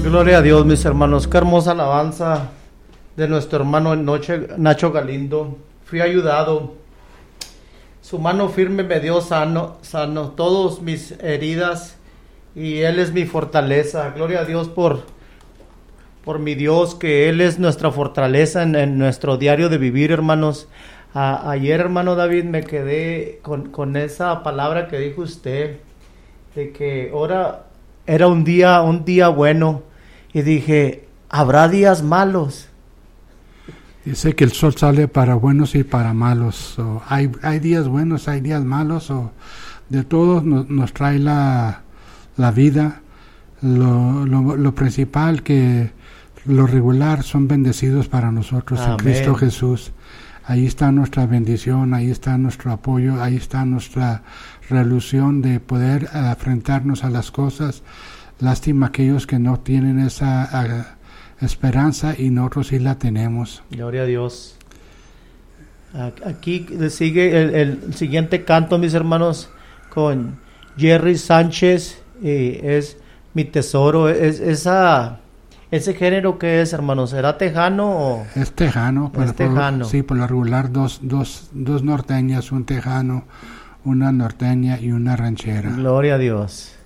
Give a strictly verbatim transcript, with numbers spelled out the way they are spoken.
Gloria a Dios, mis hermanos. Qué hermosa alabanza de nuestro hermano Noche, Nacho Galindo. Fui ayudado. Su mano firme me dio sano, sano todas mis heridas, y Él es mi fortaleza. Gloria a Dios por, por mi Dios, que Él es nuestra fortaleza en, en nuestro diario de vivir, hermanos. A, ayer, hermano David, me quedé con, con esa palabra que dijo usted, de que ahora era un día, un día bueno, y dije, ¿habrá días malos? Dice que el sol sale para buenos y para malos. So, hay, hay días buenos, hay días malos. So, de todos nos, nos trae la, la vida. Lo, lo, lo principal, que lo regular son bendecidos para nosotros. Amén. En Cristo Jesús. Ahí está nuestra bendición, ahí está nuestro apoyo, ahí está nuestra resolución de poder enfrentarnos a las cosas. Lástima aquellos que no tienen esa a, esperanza, y nosotros sí la tenemos. Gloria a Dios. Aquí sigue el, el siguiente canto, mis hermanos, con Jerry Sánchez, y es Mi Tesoro. Es esa, ese género que es, hermanos, ¿será tejano o? Es tejano. Es por, tejano. Por, sí, por lo regular dos, dos, dos norteñas, un tejano, una norteña y una ranchera. Gloria a Dios.